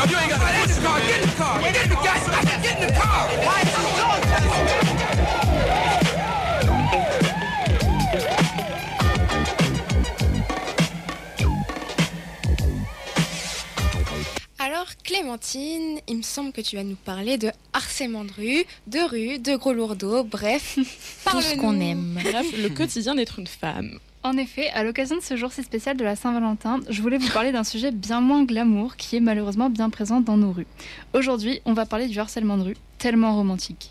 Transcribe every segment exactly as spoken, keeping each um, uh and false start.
No, you ain't got to get in the car. Get in the car. Get in the car. Get in the car. Why is he doing that? Alors Clémentine, il me semble que tu vas nous parler de harcèlement de rue, de rue, de gros lourdeaux, bref, tout ce qu'on aime. Bref, le quotidien d'être une femme. En effet, à l'occasion de ce jour si spécial de la Saint-Valentin, je voulais vous parler d'un sujet bien moins glamour qui est malheureusement bien présent dans nos rues. Aujourd'hui, on va parler du harcèlement de rue, tellement romantique.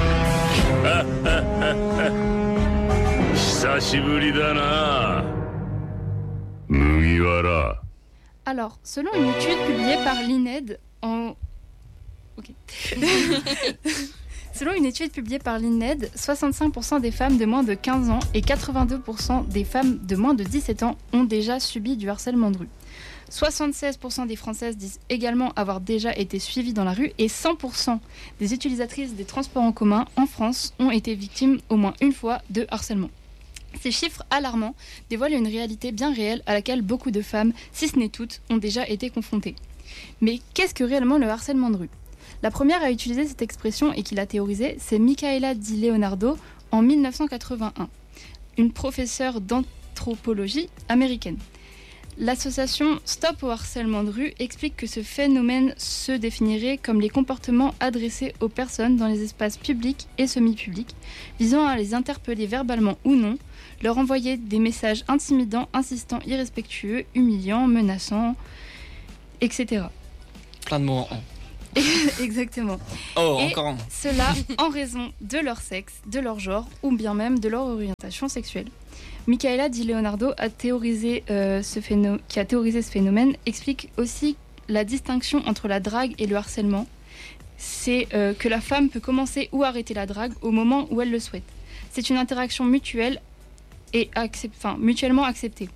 Alors, selon une étude publiée par l'I N E D en... Ok. Selon une étude publiée par l'I N E D, soixante-cinq pour cent des femmes de moins de quinze ans et quatre-vingt-deux pour cent des femmes de moins de dix-sept ans ont déjà subi du harcèlement de rue. soixante-seize pour cent des Françaises disent également avoir déjà été suivies dans la rue et cent pour cent des utilisatrices des transports en commun en France ont été victimes au moins une fois de harcèlement. Ces chiffres alarmants dévoilent une réalité bien réelle à laquelle beaucoup de femmes, si ce n'est toutes, ont déjà été confrontées. Mais qu'est-ce que réellement le harcèlement de rue ? La première à utiliser cette expression et qui l'a théorisée, c'est Micaela Di Leonardo en dix-neuf cent quatre-vingt-un, une professeure d'anthropologie américaine. L'association Stop au harcèlement de rue explique que ce phénomène se définirait comme les comportements adressés aux personnes dans les espaces publics et semi-publics, visant à les interpeller verbalement ou non, leur envoyer des messages intimidants, insistants, irrespectueux, humiliants, menaçants, et cetera. Plein de mots en un. Exactement. Oh, et encore un. Cela en raison de leur sexe, de leur genre ou bien même de leur orientation sexuelle. Micaela Di Leonardo a théorisé, euh, ce phénomène, qui a théorisé ce phénomène explique aussi la distinction entre la drague et le harcèlement. C'est euh, que la femme peut commencer ou arrêter la drague au moment où elle le souhaite. C'est une interaction mutuelle et accept, enfin, mutuellement acceptée.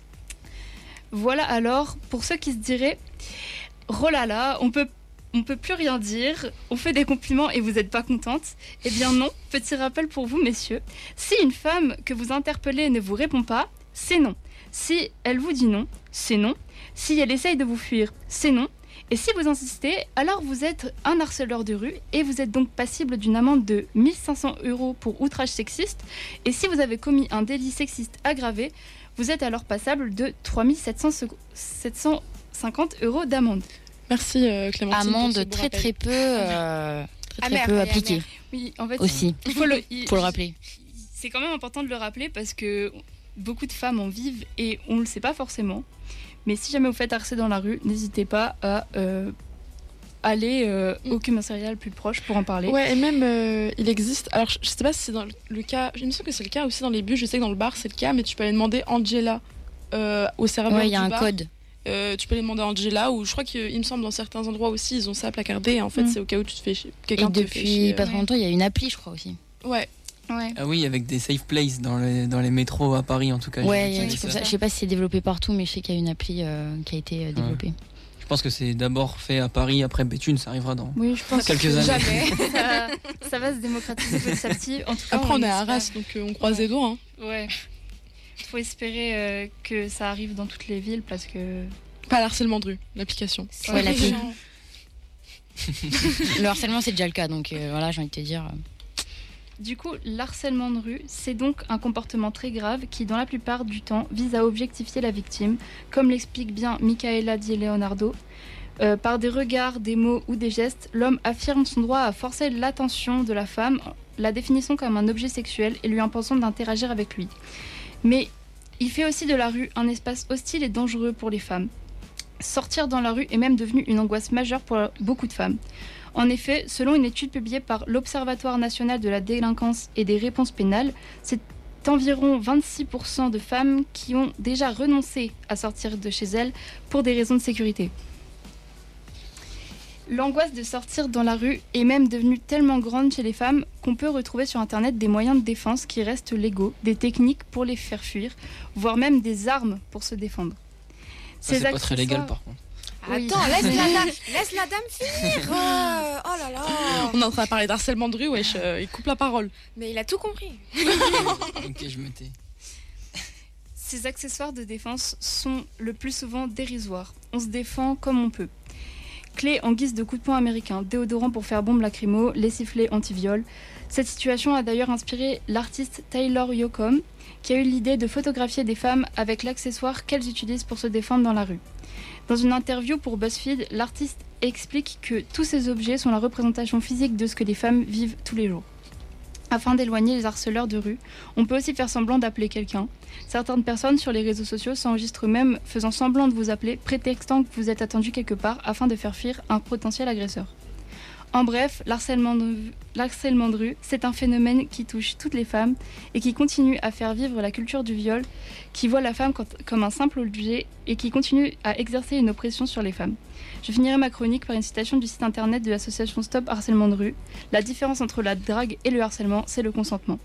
Voilà alors, pour ceux qui se diraient « Oh là là, on peut On ne peut plus rien dire, on fait des compliments et vous n'êtes pas contente ?» Eh bien non, petit rappel pour vous messieurs, si une femme que vous interpellez ne vous répond pas, c'est non. Si elle vous dit non, c'est non. Si elle essaye de vous fuir, c'est non. Et si vous insistez, alors vous êtes un harceleur de rue et vous êtes donc passible d'une amende de mille cinq cents euros pour outrage sexiste. Et si vous avez commis un délit sexiste aggravé, vous êtes alors passable de trois mille sept cent cinquante euros d'amende. Merci euh, Clémentine. Amende très très peu, euh, très, très Amère, peu oui, appliquée. amère. Oui, en fait, aussi. il faut le, il, faut le rappeler. C'est quand même important de le rappeler parce que beaucoup de femmes en vivent et on ne le sait pas forcément. Mais si jamais vous faites harceler dans la rue, n'hésitez pas à euh, aller euh, au commissariat le plus proche pour en parler. Ouais, et même euh, il existe. Alors je, je sais pas si c'est dans le cas. Il me semble que c'est le cas aussi dans les bus. Je sais que dans le bar c'est le cas, mais tu peux aller demander Angela euh, au serveur du bar. Ouais, il y a un code. Euh, tu peux les demander à Angela, ou je crois qu'il me semble dans certains endroits aussi ils ont ça placardé et en fait mmh. c'est au cas où tu te fais chier. Quelqu'un et te depuis fait chier, pas trop longtemps il y a une appli je crois aussi. Ouais. Ouais. Ah oui, avec des safe places dans les, dans les métros à Paris en tout cas. Ouais, il y a comme ça. Je sais pas si c'est développé partout, mais je sais qu'il y a une appli euh, qui a été euh, développée. Ouais. Je pense que c'est d'abord fait à Paris, après Béthune, ça arrivera dans oui, je pense quelques que années. Jamais. ça, ça va se démocratiser petit à petit. En tout cas, après on, on est à Arras, donc euh, on croise les doigts. Hein. Ouais. Il faut espérer euh, que ça arrive dans toutes les villes parce que... Pas l'harcèlement de rue, l'application. Ouais, l'appli. Le harcèlement, c'est déjà le cas, donc euh, voilà, j'ai envie de te dire. Du coup, l'harcèlement de rue, c'est donc un comportement très grave qui, dans la plupart du temps, vise à objectifier la victime, comme l'explique bien Micaela Di Leonardo. Euh, par des regards, des mots ou des gestes, l'homme affirme son droit à forcer l'attention de la femme, la définissant comme un objet sexuel et lui imposant d'interagir avec lui. Mais il fait aussi de la rue un espace hostile et dangereux pour les femmes. Sortir dans la rue est même devenu une angoisse majeure pour beaucoup de femmes. En effet, selon une étude publiée par l'Observatoire national de la délinquance et des réponses pénales, c'est environ vingt-six pour cent de femmes qui ont déjà renoncé à sortir de chez elles pour des raisons de sécurité. L'angoisse de sortir dans la rue est même devenue tellement grande chez les femmes qu'on peut retrouver sur Internet des moyens de défense qui restent légaux, des techniques pour les faire fuir, voire même des armes pour se défendre. Ça, c'est pas très légal par contre. Oui. Attends, laisse la, dame, laisse la dame finir. Oh, oh là là. On est en train de parler d'harcèlement de rue, wesh, euh, il coupe la parole. Mais il a tout compris. Ok, je me tais. Ces accessoires de défense sont le plus souvent dérisoires. On se défend comme on peut. Clé en guise de coup de poing américain, déodorant pour faire bombe lacrymo, les sifflets anti-viol. Cette situation a d'ailleurs inspiré l'artiste Taylor Yocom, qui a eu l'idée de photographier des femmes avec l'accessoire qu'elles utilisent pour se défendre dans la rue. Dans une interview pour BuzzFeed, l'artiste explique que tous ces objets sont la représentation physique de ce que les femmes vivent tous les jours. Afin d'éloigner les harceleurs de rue, on peut aussi faire semblant d'appeler quelqu'un. Certaines personnes sur les réseaux sociaux s'enregistrent même faisant semblant de vous appeler, prétextant que vous êtes attendu quelque part afin de faire fuir un potentiel agresseur. En bref, l'harcèlement de, l'harcèlement de rue, c'est un phénomène qui touche toutes les femmes et qui continue à faire vivre la culture du viol, qui voit la femme comme un simple objet et qui continue à exercer une oppression sur les femmes. Je finirai ma chronique par une citation du site internet de l'association Stop Harcèlement de rue. La différence entre la drague et le harcèlement, c'est le consentement.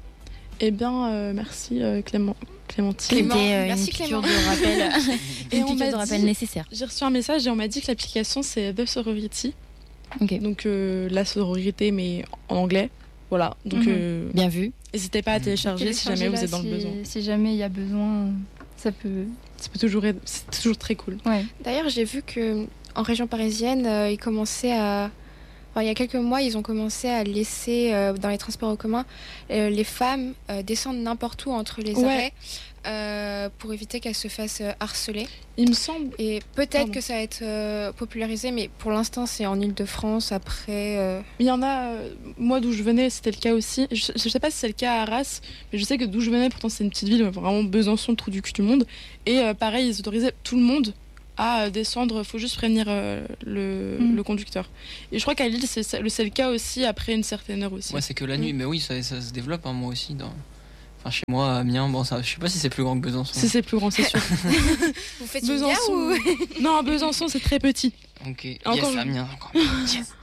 Eh bien, euh, merci euh, Clément, Clémentine. Clément. C'était euh, Merci, une piqûre Clément. de rappel, Et une on piqûre m'a de rappel dit- nécessaire. J'ai reçu un message et on m'a dit que l'application c'est The Sorority, Ok, donc euh, la sororité mais en anglais. Voilà, donc Mhm. euh, bien vu. n'hésitez pas à télécharger si jamais vous êtes dans le si, besoin. Si jamais il y a besoin, ça peut... Ça peut toujours être, c'est toujours très cool. Ouais. D'ailleurs, j'ai vu que en région parisienne, euh, ils commençaient à. Enfin, il y a quelques mois, ils ont commencé à laisser euh, dans les transports en commun euh, les femmes euh, descendre n'importe où entre les Ouais. arrêts euh, pour éviter qu'elles se fassent euh, harceler. Il me semble. Et peut-être Pardon. que ça va être euh, popularisé, mais pour l'instant, c'est en Île-de-France. Après, euh, Il y en a, euh, moi d'où je venais, c'était le cas aussi. Je, je sais pas si c'est le cas à Arras, mais je sais que d'où je venais, pourtant c'est une petite ville, vraiment Besançon, le trou du cul du monde. Et euh, pareil, ils autorisaient tout le monde à euh, descendre, faut juste prévenir euh, le, Mm. le conducteur. Et je crois qu'à Lille, c'est c'est le, c'est le cas aussi après une certaine heure aussi. Ouais, c'est que la nuit, mais oui, ça, ça se développe, hein, moi aussi. Dans... Enfin, chez moi, à Amiens, bon, ça, je sais pas si c'est plus grand que Besançon. Si c'est plus grand, c'est sûr. vous faites une bière ou Non, Besançon, c'est très petit. Ok, Encore yes, je- Amiens, encore. Yes.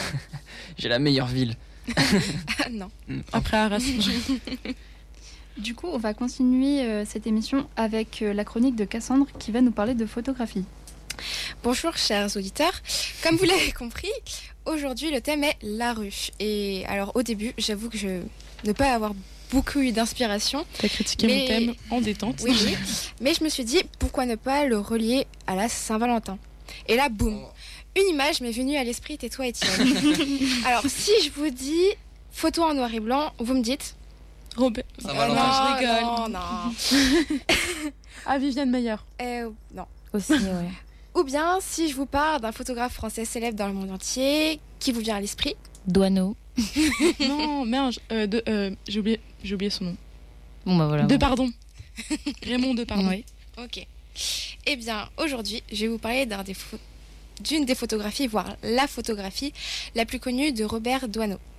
J'ai la meilleure ville. Ah, non. Mm. Après Arras. Du coup, on va continuer euh, cette émission avec euh, la chronique de Cassandre qui va nous parler de photographie. Bonjour chers auditeurs, comme vous l'avez compris, aujourd'hui le thème est la rue. Et alors au début, j'avoue que je ne pas avoir beaucoup eu d'inspiration, T'as critiqué Mais- mon thème en détente. oui, oui, mais je me suis dit pourquoi ne pas le relier à la Saint-Valentin. Et là, boum, une image m'est venue à l'esprit, tais-toi Étienne. Alors si je vous dis photo en noir et blanc, vous me dites Robert. Ça euh, va, non, Valentin, je rigole. non, non, Ah, Viviane Meyer. Euh, non. Aussi, ouais. Ou bien si je vous parle d'un photographe français célèbre dans le monde entier, qui vous vient à l'esprit? Douaneau. Non, merde, euh, de, euh, j'ai oublié, j'ai oublié son nom. Bon bah voilà. De pardon. Raymond de pardon. Oui. Ok. Eh bien, aujourd'hui, je vais vous parler d'un des pho- d'une des photographies, voire la photographie la plus connue de Robert Doisneau.